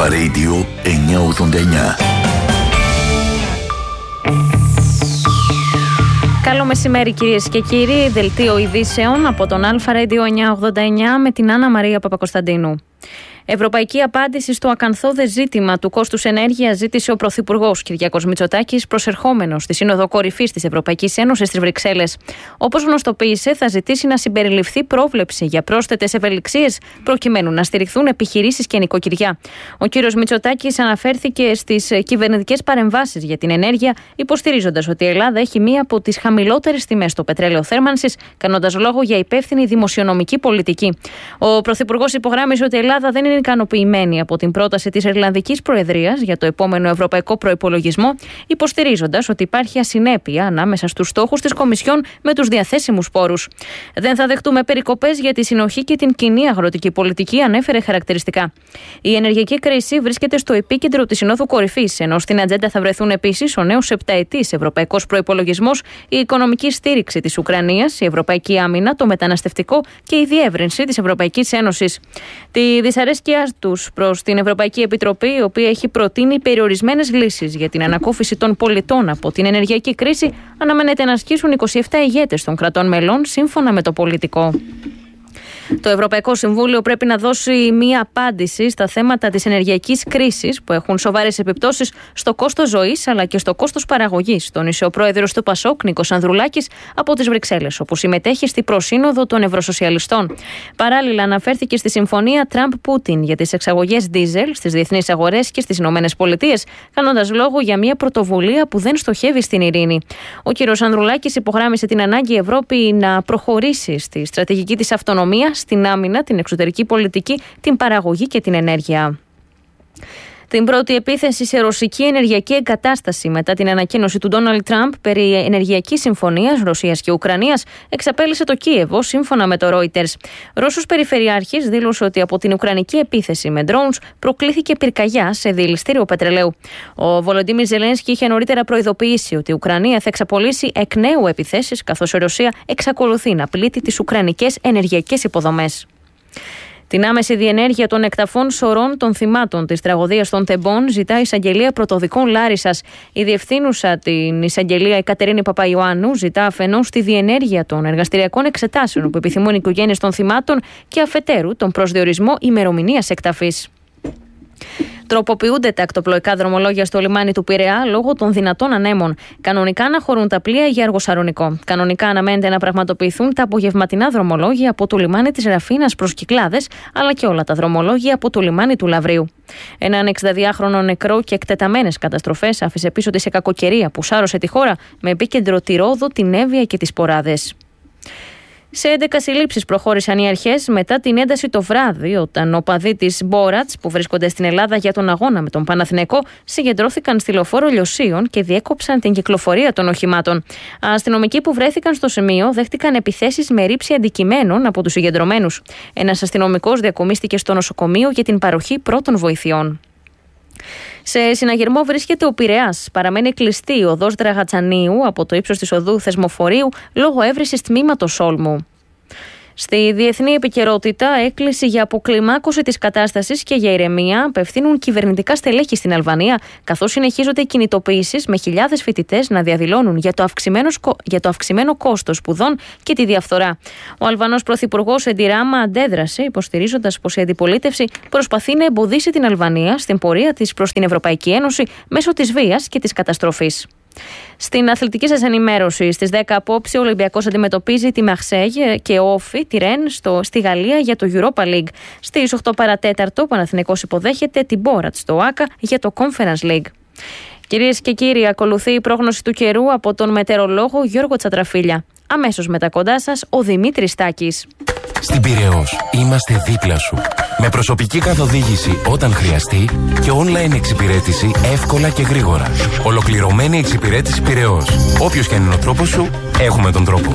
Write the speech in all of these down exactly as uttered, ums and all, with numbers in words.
Αλφα Radio εννιακόσια ογδόντα εννιά. Καλό μεσημέρι κυρίες και κύριοι, δελτίο ειδήσεων από τον Αλφα Radio εννιακόσια ογδόντα εννιά με την Άννα Μαρία Παπακοσταντίνου. Ευρωπαϊκή απάντηση στο ακανθώδες ζήτημα του κόστους ενέργειας ζήτησε ο Πρωθυπουργός Κυριάκος Μητσοτάκης, προσερχόμενος στη Σύνοδο Κορυφής της Ευρωπαϊκής Ένωσης στις Βρυξέλλες. Όπως γνωστοποίησε, θα ζητήσει να συμπεριληφθεί πρόβλεψη για πρόσθετες ευελιξίες προκειμένου να στηριχθούν επιχειρήσεις και νοικοκυριά. Ο κ. Μητσοτάκης αναφέρθηκε στις κυβερνητικές παρεμβάσεις για την ενέργεια, υποστηρίζοντας ότι η Ελλάδα έχει μία από τις χαμηλότερες τιμές στο πετρέλαιο θέρμανσης, κάνοντας λόγο για υπεύθυνη δημοσιονομική πολιτική. Ο Πρωθυπουργός υπογράμμισε ότι η Ελλάδα δεν είναι ικανοποιημένη από την πρόταση της Ιρλανδικής Προεδρίας για το επόμενο ευρωπαϊκό προϋπολογισμό, υποστηρίζοντας ότι υπάρχει ασυνέπεια ανάμεσα στους στόχους της Κομισιόν με τους διαθέσιμους πόρους. Δεν θα δεχτούμε περικοπές για τη συνοχή και την κοινή αγροτική πολιτική, ανέφερε χαρακτηριστικά. Η ενεργειακή κρίση βρίσκεται στο επίκεντρο της Συνόδου Κορυφής, ενώ στην ατζέντα θα βρεθούν επίσης ο νέος επταετής ευρωπαϊκός προϋπολογισμός, η οικονομική στήριξη της Ουκρανίας, η ευρωπαϊκή άμυνα, το μεταναστευτικό και η διεύρυνση της Ευρωπαϊκής Ένωσης. Τη δυσαρέσκεια τους προς την Ευρωπαϊκή Επιτροπή, η οποία έχει προτείνει περιορισμένες λύσεις για την ανακούφιση των πολιτών από την ενεργειακή κρίση, αναμένεται να ασκήσουν είκοσι επτά ηγέτες των κρατών μελών, σύμφωνα με το Πολιτικό. Το Ευρωπαϊκό Συμβούλιο πρέπει να δώσει μία απάντηση στα θέματα της ενεργειακής κρίσης που έχουν σοβαρές επιπτώσεις στο κόστος ζωής αλλά και στο κόστος παραγωγής, τόνισε ο πρόεδρος του Πασόκ, Νίκος Ανδρουλάκης, από τις Βρυξέλλες, όπου συμμετέχει στη προσύνοδο των Ευρωσοσιαλιστών. Παράλληλα, αναφέρθηκε στη συμφωνία Τραμπ-Πούτιν για τις εξαγωγές ντίζελ στις διεθνείς αγορές και στις Ηνωμένες Πολιτείες, κάνοντας λόγο για μία πρωτοβουλία που δεν στοχεύει στην ειρήνη. Ο κ. Ανδρουλάκης υπογράμμισε την ανάγκη η Ευρώπη να προχωρήσει στη στρατηγική της αυτονομία, στην άμυνα, την εξωτερική πολιτική, την παραγωγή και την ενέργεια. Την πρώτη επίθεση σε ρωσική ενεργειακή εγκατάσταση μετά την ανακοίνωση του Ντόναλντ Τραμπ περί ενεργειακής συμφωνίας Ρωσίας και Ουκρανίας εξαπέλυσε το Κίεβο, σύμφωνα με το Reuters. Ρώσος περιφερειάρχης δήλωσε ότι από την ουκρανική επίθεση με drones προκλήθηκε πυρκαγιά σε διελιστήριο πετρελαίου. Ο Βολοντίμιρ Ζελένσκι είχε νωρίτερα προειδοποιήσει ότι η Ουκρανία θα εξαπολύσει εκ νέου επιθέσεις, καθώς η Ρωσία εξακολουθεί να πλήττει τις ουκρανικές ενεργειακές υποδομές. Την άμεση διενέργεια των εκταφών σωρών των θυμάτων της τραγωδίας των Τεμπών ζητά η Εισαγγελία Πρωτοδικών Λάρισσας. Η διευθύνουσα την Εισαγγελία, η Κατερίνη Παπαϊωάννου, ζητά αφενός τη διενέργεια των εργαστηριακών εξετάσεων που επιθυμούν οι οικογένειες των θυμάτων και αφετέρου τον προσδιορισμό ημερομηνίας εκταφής. Τροποποιούνται τα ακτοπλοϊκά δρομολόγια στο λιμάνι του Πειραιά λόγω των δυνατών ανέμων. Κανονικά αναχωρούν τα πλοία για Αργοσαρονικό. Κανονικά αναμένεται να πραγματοποιηθούν τα απογευματινά δρομολόγια από το λιμάνι της Ραφίνας προς Κυκλάδες, αλλά και όλα τα δρομολόγια από το λιμάνι του Λαβρίου. Έναν εξηνταδυάχρονο νεκρό και εκτεταμένες καταστροφές άφησε πίσω της η κακοκαιρία που σάρωσε τη χώρα, με επίκεντρο τη Ρόδο, την Εύβοια και τις Ποράδες. Σε έντεκα συλλήψεις προχώρησαν οι αρχές μετά την ένταση το βράδυ, όταν οπαδοί της Μπόρατς που βρίσκονται στην Ελλάδα για τον αγώνα με τον Παναθηναϊκό συγκεντρώθηκαν στη λεωφόρο Λιωσίων και διέκοψαν την κυκλοφορία των οχημάτων. Αστυνομικοί που βρέθηκαν στο σημείο δέχτηκαν επιθέσεις με ρήψη αντικειμένων από τους συγκεντρωμένους. Ένας αστυνομικός διακομίστηκε στο νοσοκομείο για την παροχή πρώτων βοηθειών. Σε συναγερμό βρίσκεται ο Πειραιάς. Παραμένει κλειστή η οδός Δραγατσανίου από το ύψος της οδού Θεσμοφορείου λόγω έβρησης τμήματος Όλμου. Στη διεθνή επικαιρότητα, έκκληση για αποκλιμάκωση της κατάστασης και για ηρεμία απευθύνουν κυβερνητικά στελέχη στην Αλβανία, καθώς συνεχίζονται οι κινητοποιήσεις με χιλιάδες φοιτητές να διαδηλώνουν για το αυξημένο, για το αυξημένο κόστος σπουδών και τη διαφθορά. Ο Αλβανός πρωθυπουργός Εντι Ράμα αντέδρασε, υποστηρίζοντας πως η αντιπολίτευση προσπαθεί να εμποδίσει την Αλβανία στην πορεία της προς την Ευρωπαϊκή Ένωση μέσω της βίας και της καταστροφής. Στην αθλητική σας ενημέρωση, στις δέκα απόψε ο Ολυμπιακός αντιμετωπίζει τη Μαρσέγε και ο Όφι τη Ρεν στο, στη Γαλλία για το Europa League. Στις οκτώ παρατέταρτο ο Παναθηναϊκός υποδέχεται την Μπόρατ στο Άκα για το Conference League. Κυρίες και κύριοι, ακολουθεί η πρόγνωση του καιρού από τον μετεωρολόγο Γιώργο Τσατραφίλια. Αμέσως μετά κοντά σας ο Δημήτρης Τάκης. Στην Πειραιώς είμαστε δίπλα σου. Με προσωπική καθοδήγηση όταν χρειαστεί και online εξυπηρέτηση εύκολα και γρήγορα. Ολοκληρωμένη εξυπηρέτηση Πειραιώς. Όποιος και αν είναι ο τρόπος σου, έχουμε τον τρόπο.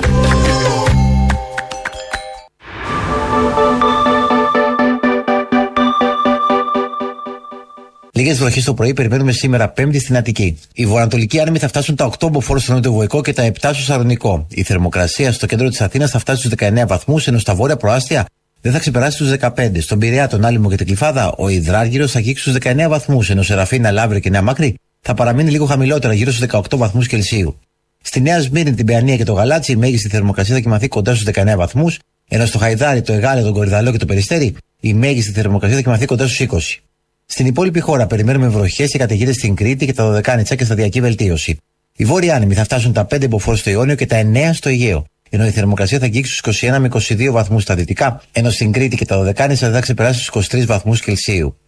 Λίγες βροχές το πρωί περιμένουμε σήμερα Πέμπτη στην Αττική. Οι βορειοανατολικοί άνεμοι θα φτάσουν τα οκτώ μποφόρ στο νότιο-βορικό και τα επτά στο Σαλονικό. Η θερμοκρασία στο κέντρο της Αθήνας θα φτάσει στους δεκαεννέα βαθμούς, ενώ στα βόρεια προάστια δεν θα ξεπεράσει τους δεκαπέντε. Στον Πειραιά, τον Άλυμο και την Κλιφάδα, ο υδράργυρος θα αγγίξει τους δεκαεννέα βαθμούς, ενώ Σεραφίνα, Λαύριο και Νέα Μάκρη θα παραμείνει λίγο χαμηλότερα, γύρω στους δεκαοκτώ βαθμούς Κελσίου. Στη Νέα Σμύρνη, την Παιανία και το Γαλάτσι, η μέγιστη θερμοκρασία θα κοιμαθεί κοντά στους δεκαεννέα βαθμούς, ενώ στο Χαϊδάρι, το Εγάλεο, τον Κορυδαλό και το Περιστέρι, η μέγιστη θερμοκρασία θα κοιμαθεί κοντά στους είκοσι. Στην υπόλοιπη χώρα περιμένουμε βροχές και καταιγίδες στην Κρήτη και τα Δωδεκάνητσα και σταδιακή βελτίωση. Οι βόρειοι άνεμοι θα φτάσουν τα πέντε μποφόρ στο Ιόνιο και τα εννέα στο Αιγαίο, ενώ η θερμοκρασία θα αγγίξει στους είκοσι ένα με είκοσι δύο βαθμούς στα δυτικά, ενώ στην Κρήτη και τα Δωδεκάνητσα δεν θα ξεπεράσει στους είκοσι τρεις βαθμούς Κελσίου.